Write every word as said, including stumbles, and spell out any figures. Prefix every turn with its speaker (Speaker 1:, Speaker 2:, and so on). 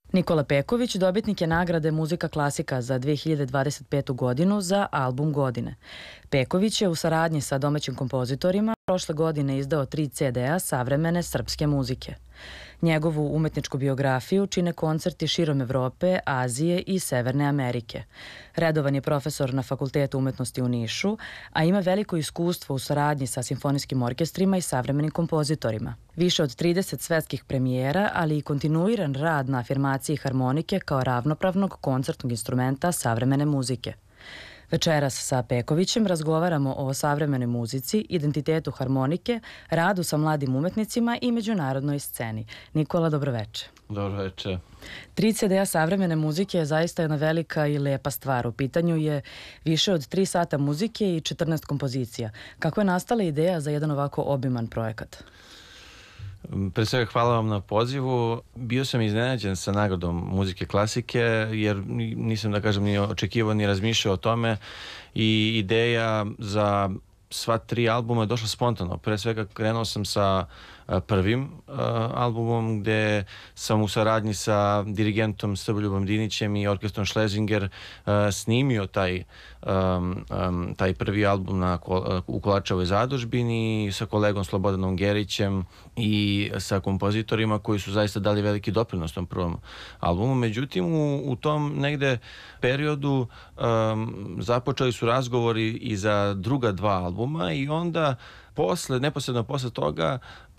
Speaker 1: Nikola Peković dobitnik je nagrade Muzika klasika za dve hiljade dvadeset petu. godinu za album godine. Peković je u saradnji sa domaćim kompozitorima prošle godine izdao tri ce de a savremene srpske muzike. Njegovu umetničku biografiju čine koncerti širom Evrope, Azije i Severne Amerike. Redovan je profesor na Fakultetu umetnosti u Nišu, a ima veliko iskustvo u saradnji sa simfonijskim orkestrima i savremenim kompozitorima. Više od trideset svetskih premijera, ali i kontinuiran rad na afirmaciji harmonike kao ravnopravnog koncertnog instrumenta savremene muzike. Večeras sa Pekovićem razgovaramo o savremenoj muzici, identitetu harmonike, radu sa mladim umetnicima i međunarodnoj sceni. Nikola, dobroveče.
Speaker 2: Dobroveče.
Speaker 1: Tri ce de a savremene muzike je zaista jedna velika i lepa stvar. U pitanju je više od tri sata muzike i četrnaest kompozicija. Kako je nastala ideja za jedan ovako obiman projekat?
Speaker 2: Pre svega hvala vam na pozivu. Bio sam iznenađen sa nagradom muzike klasike jer nisam, da kažem, ni očekivao ni razmišljao o tome i ideja za sva tri albuma je došla spontano. Pre svega krenuo sam sa prvim uh, albumom gde sam u saradnji sa dirigentom Srboljubom Dinićem i orkestrom Schlesinger uh, snimio taj, um, um, taj prvi album na, u Kolačevoj zadužbini sa kolegom Slobodanom Gerićem i sa kompozitorima koji su zaista dali veliki doprinos tom prvom albumu. Međutim, u, u tom negde periodu um, započeli su razgovori i za druga dva albuma i onda posle, neposredno posle toga